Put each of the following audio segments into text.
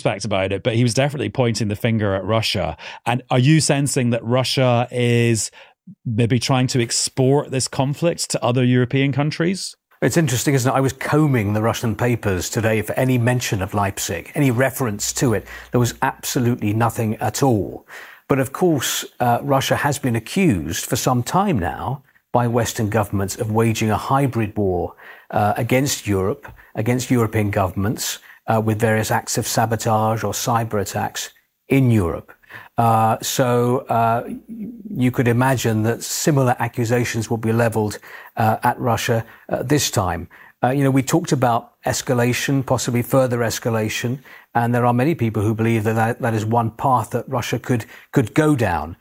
circumspect about it, but he was definitely pointing the finger at Russia. And are you sensing that Russia is maybe trying to export this conflict to other European countries? It's interesting, isn't it? I was combing the Russian papers today for any mention of Leipzig, any reference to it. There was absolutely nothing at all. But of course, Russia has been accused for some time now by Western governments of waging a hybrid war against Europe, against European governments, with various acts of sabotage or cyber attacks in Europe. So you could imagine that similar accusations will be leveled at Russia this time. We talked about escalation, possibly further escalation, and there are many people who believe that is one path that Russia could go down.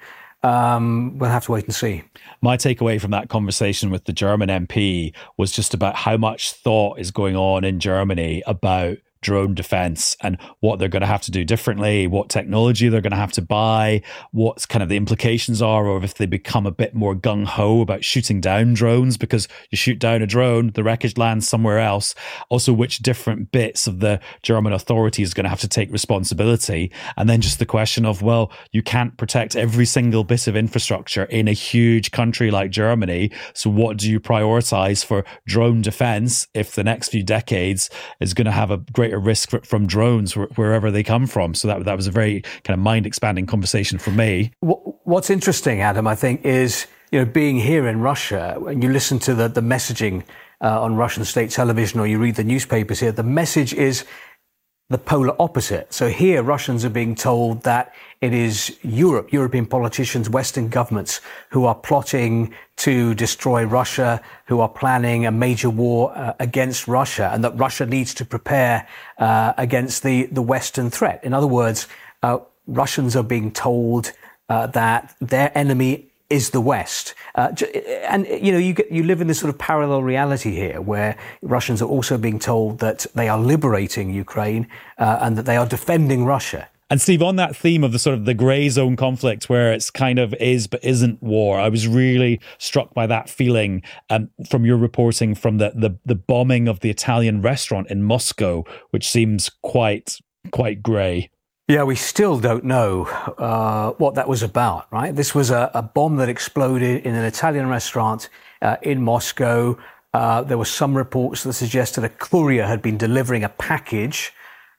We'll have to wait and see. My takeaway from that conversation with the German MP was just about how much thought is going on in Germany about drone defense and what they're going to have to do differently, what technology they're going to have to buy, what kind of the implications are, or if they become a bit more gung-ho about shooting down drones, because you shoot down a drone, the wreckage lands somewhere else. Also, which different bits of the German authorities are going to have to take responsibility. And then just the question of, well, you can't protect every single bit of infrastructure in a huge country like Germany. So what do you prioritize for drone defense if the next few decades is going to have a greater risk from drones wherever they come from? So that was a very kind of mind-expanding conversation for me. What's interesting, Adam, I think, is being here in Russia, when you listen to the messaging on Russian state television or you read the newspapers here, the message is the polar opposite. So here, Russians are being told that it is European politicians, Western governments who are plotting to destroy Russia, who are planning a major war against Russia, and that Russia needs to prepare against the Western threat. In other words, Russians are being told that their enemy is the West. And, you live in this sort of parallel reality here where Russians are also being told that they are liberating Ukraine and that they are defending Russia. And Steve, on that theme of the sort of the grey zone conflict where it's kind of is but isn't war, I was really struck by that feeling from your reporting from the bombing of the Italian restaurant in Moscow, which seems quite grey. Yeah, we still don't know what that was about, right? This was a bomb that exploded in an Italian restaurant in Moscow. There were some reports that suggested a courier had been delivering a package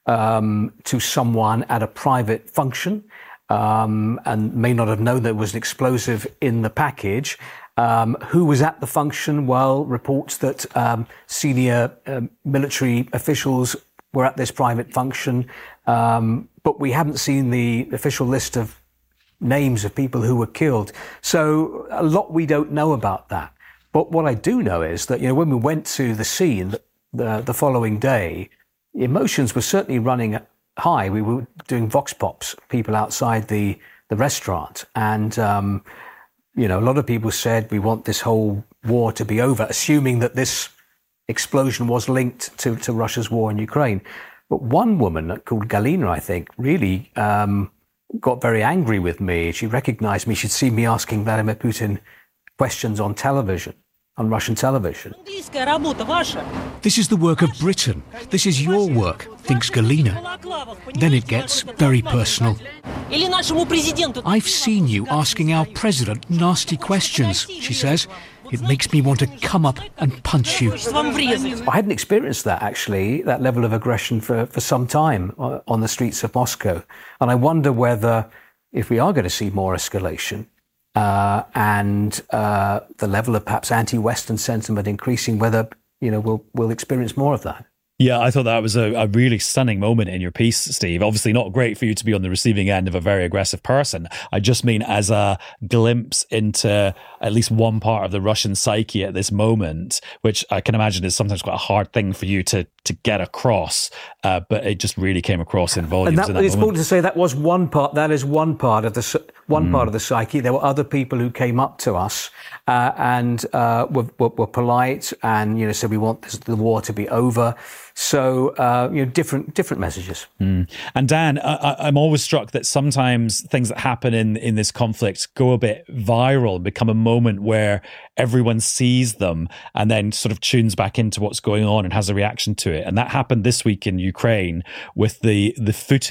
to someone at a private function and may not have known there was an explosive in the package. Who was at the function? Well, reports that senior military officials were at this private function. But we haven't seen the official list of names of people who were killed. So a lot we don't know about that. But what I do know is that, when we went to the scene the following day, emotions were certainly running high. We were doing vox pops, people outside the restaurant. And, a lot of people said we want this whole war to be over, assuming that this explosion was linked to Russia's war in Ukraine. But one woman called Galina, I think, really got very angry with me. She recognized me. She'd seen me asking Vladimir Putin questions on television, on Russian television. This is the work of Britain. This is your work, thinks Galina. Then it gets very personal. I've seen you asking our president nasty questions, she says. It makes me want to come up and punch you. I hadn't experienced that, actually, that level of aggression for some time on the streets of Moscow. And I wonder whether, if we are going to see more escalation and the level of perhaps anti-Western sentiment increasing, whether, we'll experience more of that. Yeah, I thought that was a really stunning moment in your piece, Steve. Obviously not great for you to be on the receiving end of a very aggressive person. I just mean as a glimpse into at least one part of the Russian psyche at this moment, which I can imagine is sometimes quite a hard thing for you to get across. But it just really came across in volumes. And it's important to say that was one part. That is one part of part of the psyche. There were other people who came up to us and were polite and said we want the war to be over. So different messages. And Dan, I'm always struck that sometimes things that happen in this conflict go a bit viral, become a moment where everyone sees them and then sort of tunes back into what's going on and has a reaction to it. And that happened this week in Ukraine with the footage